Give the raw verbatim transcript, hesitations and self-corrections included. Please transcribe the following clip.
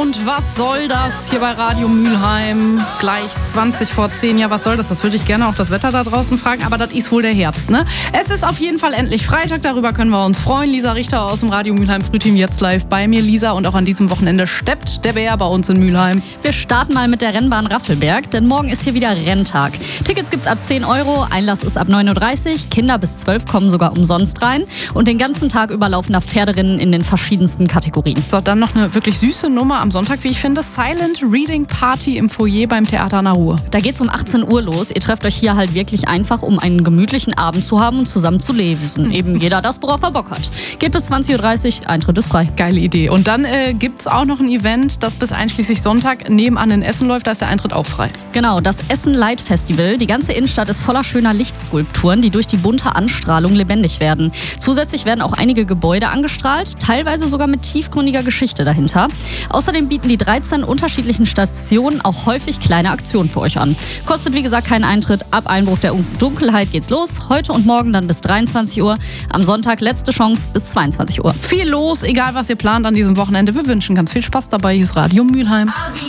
und was soll das hier bei Radio Mülheim? Gleich zwanzig vor zehn. Ja, was soll das? Das würde ich gerne auch das Wetter da draußen fragen, aber das ist wohl der Herbst, ne? Es ist auf jeden Fall endlich Freitag, darüber können wir uns freuen. Lisa Richter aus dem Radio Mülheim Frühteam jetzt live bei mir. Lisa, und auch an diesem Wochenende steppt der Bär bei uns in Mülheim. Wir starten mal mit der Rennbahn Raffelberg, denn morgen ist hier wieder Renntag. Tickets gibt's ab zehn Euro, Einlass ist ab neun Uhr dreißig, Kinder bis zwölf kommen sogar umsonst rein und den ganzen Tag über laufen da Pferderennen in den verschiedensten Kategorien. So, dann noch eine wirklich süße Nummer am Sonntag, wie ich finde. Silent Reading Party im Foyer beim Theater an der Ruhr. Da geht's um achtzehn Uhr los. Ihr trefft euch hier halt wirklich einfach, um einen gemütlichen Abend zu haben und zusammen zu lesen. Mhm. Eben jeder das, worauf er Bock hat. Geht bis zwanzig Uhr dreißig, Eintritt ist frei. Geile Idee. Und dann äh, gibt's auch noch ein Event, das bis einschließlich Sonntag nebenan in Essen läuft. Da ist der Eintritt auch frei. Genau, das Essen Light Festival. Die ganze Innenstadt ist voller schöner Lichtskulpturen, die durch die bunte Anstrahlung lebendig werden. Zusätzlich werden auch einige Gebäude angestrahlt, teilweise sogar mit tiefgründiger Geschichte dahinter. Außerdem bieten die dreizehn unterschiedlichen Stationen auch häufig kleine Aktionen für euch an. Kostet wie gesagt keinen Eintritt. Ab Einbruch der Dunkelheit geht's los. Heute und morgen dann bis dreiundzwanzig Uhr. Am Sonntag letzte Chance bis zweiundzwanzig Uhr. Viel los, egal was ihr plant an diesem Wochenende. Wir wünschen ganz viel Spaß dabei. Hier ist Radio Mülheim.